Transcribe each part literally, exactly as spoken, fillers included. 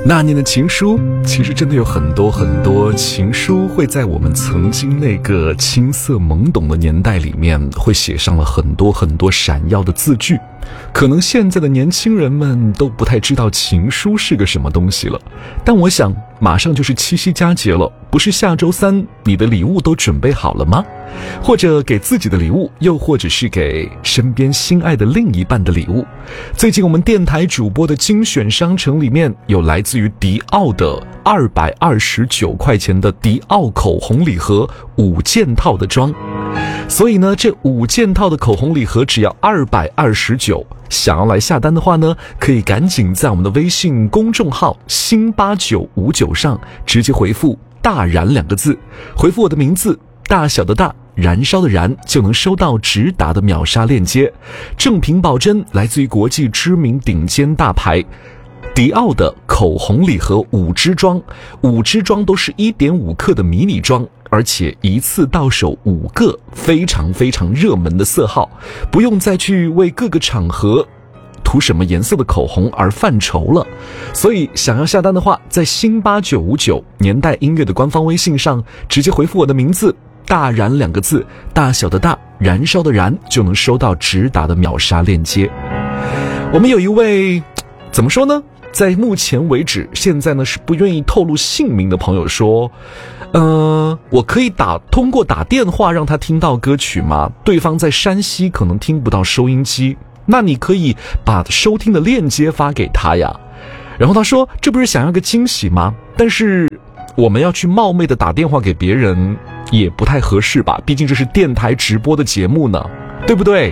那年的情书，其实真的有很多很多情书会在我们曾经那个青涩懵懂的年代里面，会写上了很多很多闪耀的字句。可能现在的年轻人们都不太知道情书是个什么东西了，但我想马上就是七夕佳节了，不是下周三你的礼物都准备好了吗？或者给自己的礼物，又或者是给身边心爱的另一半的礼物。最近我们电台主播的精选商城里面有来自于迪奥的二百二十九块钱的迪奥口红礼盒五件套的装，所以呢，这五件套的口红礼盒只要二百二十九。想要来下单的话呢，可以赶紧在我们的微信公众号新八九五九上直接回复大燃两个字，回复我的名字大小的大，燃烧的燃，就能收到直达的秒杀链接。正品保真，来自于国际知名顶尖大牌迪奥的口红礼盒五支装，五支装都是 一点五 克的迷你装，而且一次到手五个非常非常热门的色号，不用再去为各个场合涂什么颜色的口红而犯愁了。所以想要下单的话，在新八九五九年代音乐的官方微信上直接回复我的名字大燃两个字，大小的大，燃烧的燃，就能收到直达的秒杀链接。我们有一位怎么说呢，在目前为止现在呢是不愿意透露姓名的朋友说，呃，我可以打通过打电话让他听到歌曲吗？对方在山西可能听不到收音机，那你可以把收听的链接发给他呀。然后他说，这不是想要个惊喜吗？但是我们要去冒昧的打电话给别人也不太合适吧，毕竟这是电台直播的节目呢，对不对？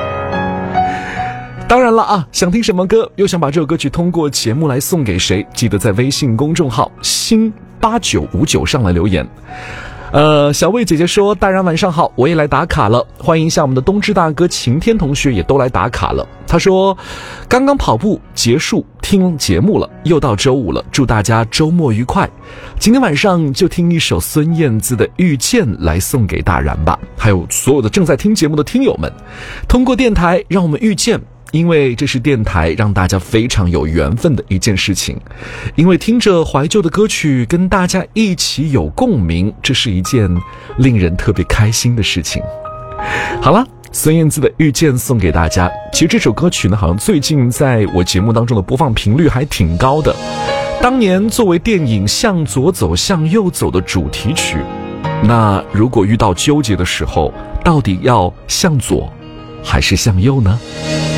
当然了啊，想听什么歌，又想把这首歌曲通过节目来送给谁，记得在微信公众号新八九五九上来留言。呃，小魏姐姐说，大然晚上好，我也来打卡了，欢迎一下我们的冬至大哥晴天同学也都来打卡了。他说刚刚跑步结束听节目了，又到周五了，祝大家周末愉快。今天晚上就听一首孙燕姿的遇见来送给大然吧，还有所有的正在听节目的听友们，通过电台让我们遇见，因为这是电台让大家非常有缘分的一件事情，因为听着怀旧的歌曲跟大家一起有共鸣，这是一件令人特别开心的事情。好了，孙燕姿的遇见送给大家。其实这首歌曲呢，好像最近在我节目当中的播放频率还挺高的，当年作为电影向左走向右走的主题曲，那如果遇到纠结的时候，到底要向左还是向右呢？